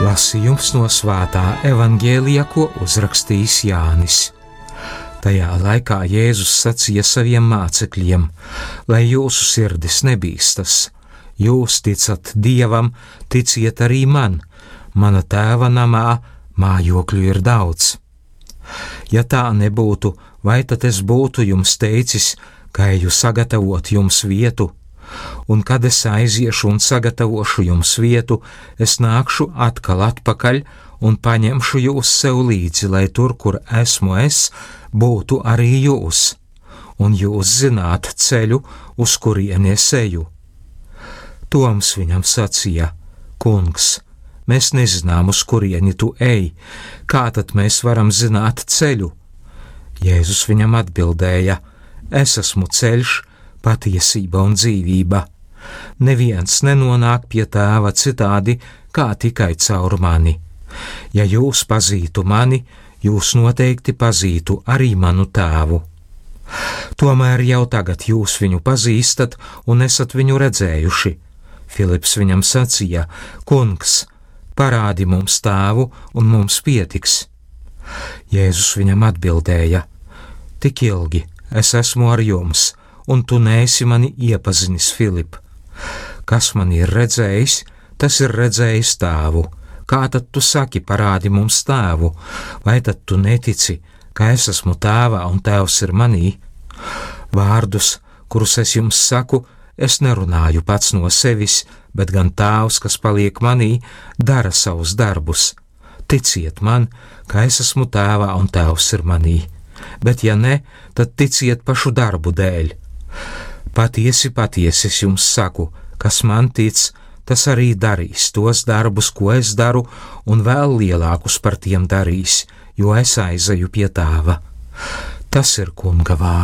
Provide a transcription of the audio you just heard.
Lasījums no Svētā evangēlijā, ko uzrakstījis Jānis. Tajā laikā Jēzus sacīja saviem mācekļiem: lai jūsu sirdis nebīstas, jūs ticat Dievam, ticiet arī man, mana tēva namā mājokļu ir daudz. Ja tā nebūtu, vai tad es būtu jums teicis, ka eju sagatavot jums vietu, un kad es aiziešu un sagatavošu jums vietu, es nākšu atkal atpakaļ un paņemšu jūs sev līdzi, lai tur, kur esmu es, būtu arī jūs, un jūs zināt ceļu, uz kurieni es eju. Toms viņam sacīja: Kungs, mēs nezinām, uz kurieni tu ej, kā tad mēs varam zināt ceļu? Jēzus viņam atbildēja: es esmu ceļš, patiesība un dzīvība. Neviens nenonāk pie tēva citādi, kā tikai caur mani. Ja jūs pazītu mani, jūs noteikti pazītu arī manu tēvu. Tomēr jau tagad jūs viņu pazīstat un esat viņu redzējuši. Filips viņam sacīja: Kungs, parādi mums tēvu, un mums pietiks. Jēzus viņam atbildēja: tik ilgi es esmu ar jums, un tu neesi mani iepazinis, Filip. Kas man ir redzējis, tas ir redzējis tēvu. Kā tad tu saki, parādi mums tēvu? Vai tad tu netici, ka es esmu tēvā un tēvs ir manī? Vārdus, kurus es jums saku, es nerunāju pats no sevis, bet gan tēvs, kas paliek manī, dara savus darbus. Ticiet man, ka es esmu tēvā un tēvs ir manī. Bet ja ne, tad ticiet pašu darbu dēļ. Patiesi, patiesi es jums saku, kas man tic, tas arī darīs tos darbus, ko es daru, un vēl lielākus par tiem darīs, jo es aizeju pie tēva. Tas ir Kunga vārds.